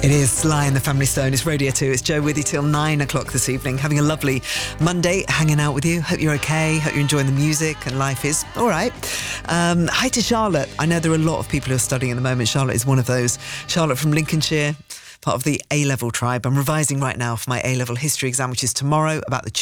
It is Sly and the Family Stone. It's Radio 2. It's Joe with you till 9 o'clock this evening. Having a lovely Monday, hanging out with you. Hope you're okay. Hope you're enjoying the music and life is all right. Hi to Charlotte. I know there are a lot of people who are studying at the moment. Charlotte is one of those. Charlotte from Lincolnshire, part of the A-level tribe. I'm revising right now for my A-level history exam, which is tomorrow, about the